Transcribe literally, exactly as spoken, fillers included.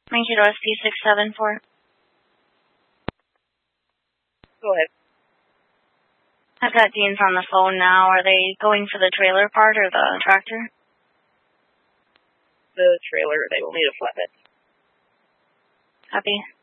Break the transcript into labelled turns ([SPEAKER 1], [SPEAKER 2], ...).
[SPEAKER 1] Rancho S P six seven four.
[SPEAKER 2] Go ahead.
[SPEAKER 1] I've got Dean's on the phone now. Are they going for the trailer part or the tractor?
[SPEAKER 2] The trailer. They will need a flatbed.
[SPEAKER 1] Copy.